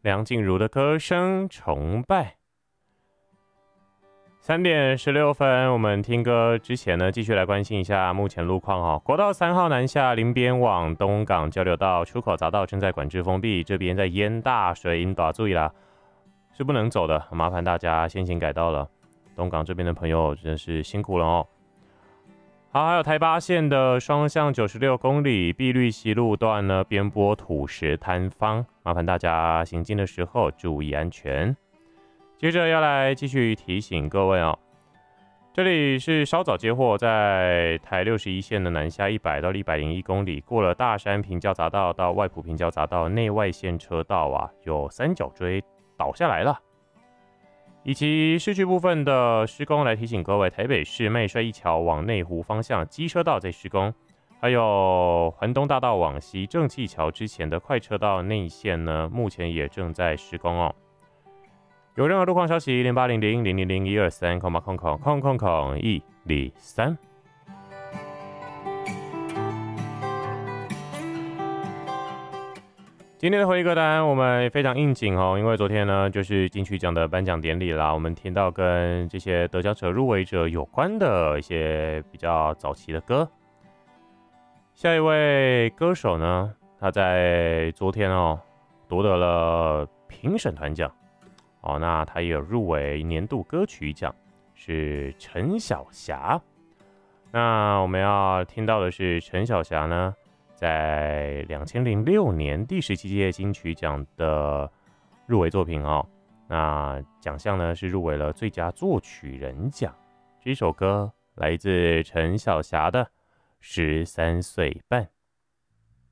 梁静茹的歌声《崇拜》。3点16分，我们听歌之前呢，继续来关心一下目前路况哦。国道3号南下林边往东港交流道出口匝道正在管制封闭，这边在淹大水，因大注意啦，是不能走的，麻烦大家先行改道了。东港这边的朋友真是辛苦了哦。好，还有台八线的双向96公里碧绿溪路段呢，边坡土石坍方，麻烦大家行进的时候注意安全。接着要来继续提醒各位哦，这里是稍早接获，在台61线的南下100到101公里，过了大山平交匝道到外埔平交匝道内外线车道啊，有三角锥倒下来了。以及市区部分的施工，来提醒各位，台北市麦帅一桥往内湖方向机车道在施工，还有环东大道往西正气桥之前的快车道内线呢，目前也正在施工哦。有任何路况消息，0800-00123，000-123。今天的回忆歌单我们非常应景哦，因为昨天呢就是金曲奖的颁奖典礼啦，我们听到跟这些得奖者、入围者有关的一些比较早期的歌。下一位歌手呢，他在昨天哦夺得了评审团奖。那他也有入围年度歌曲奖，是陈小霞。那我们要听到的是陈小霞呢，在2006年第17届金曲奖的入围作品哦。那奖项呢是入围了最佳作曲人奖。这首歌来自陈小霞的《13岁半》。